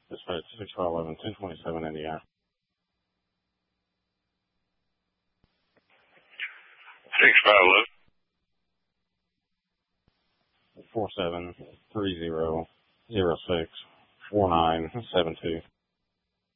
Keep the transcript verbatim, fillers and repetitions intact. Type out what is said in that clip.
Dispatch six five one one, ten twenty-seven Indiana. six five one four seven three zero zero six four nine seven two.